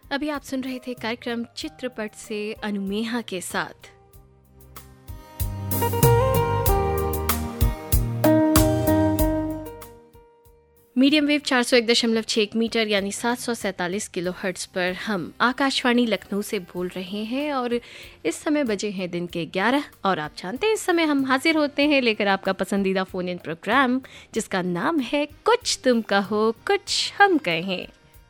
अभी आप सुन रहे थे कार्यक्रम चित्रपट से अनुमेहा के साथ। मीडियम वेव 401.6 मीटर यानी 747 किलो हर्ट्ज पर हम आकाशवाणी लखनऊ से बोल रहे हैं और इस समय बजे हैं दिन के 11 और आप जानते हैं इस समय हम हाजिर होते हैं लेकर आपका पसंदीदा फोन इन प्रोग्राम जिसका नाम है कुछ तुम कहो कुछ हम कहें।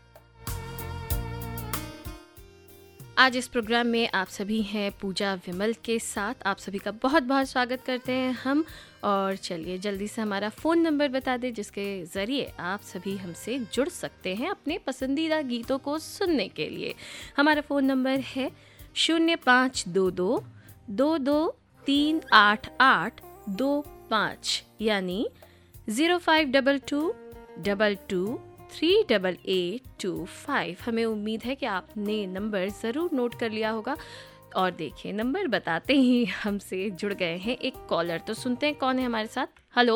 आज इस प्रोग्राम में आप सभी हैं पूजा विमल के साथ। आप सभी का बहुत बहुत स्वागत करते हैं हम। और चलिए जल्दी से हमारा फ़ोन नंबर बता दें जिसके ज़रिए आप सभी हमसे जुड़ सकते हैं अपने पसंदीदा गीतों को सुनने के लिए। हमारा फ़ोन नंबर है 0522238825 यानी 0522238825। हमें उम्मीद है कि आपने नंबर ज़रूर नोट कर लिया होगा। और देखिए नंबर बताते ही हमसे जुड़ गए हैं एक कॉलर, तो सुनते हैं कौन है हमारे साथ। हेलो,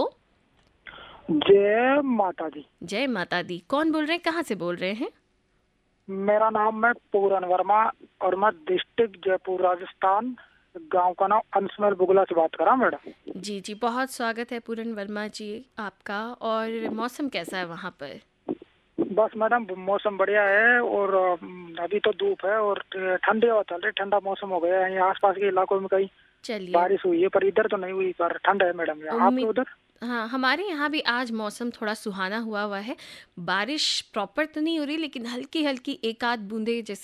जय माता दी। जय माता दी। कौन बोल रहे हैं, कहाँ से बोल रहे हैं? मेरा नाम है पूरन वर्मा और मैं डिस्ट्रिक्ट जयपुर राजस्थान, गांव का नाम अंशमेल बुगला से बात कर रहा हूं मैडम। जी जी, बहुत स्वागत है पूरन वर्मा जी आपका। और मौसम कैसा है वहाँ पर? बस मैडम मौसम बढ़िया है और अभी तो धूप है और ठंडी हवा चल रही, ठंडा मौसम हो गया है। यहाँ आसपास के इलाकों में कहीं चलिए बारिश हुई है पर इधर तो नहीं हुई, पर ठंड है मैडम। आपके उधर? हाँ, हमारे यहाँ भी आज मौसम थोड़ा सुहाना हुआ है। बारिश प्रॉपर तो नहीं हो रही लेकिन हल्की हल्की एक आध बूंदे जैसे